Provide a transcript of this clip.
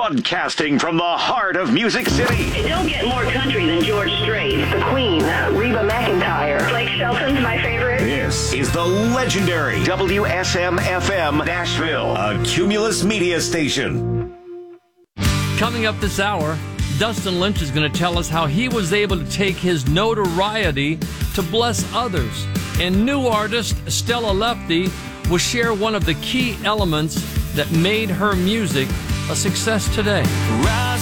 Broadcasting from the heart of Music City. It don't get more country than George Strait. The Queen, Reba McEntire. Blake Shelton's my favorite. This is the legendary WSM-FM Nashville, a Cumulus media station. Coming up this hour, Dustin Lynch is going to tell us how he was able to take his notoriety to bless others. And new artist Stella Lefty will share one of the key elements that made her music a success today. Rise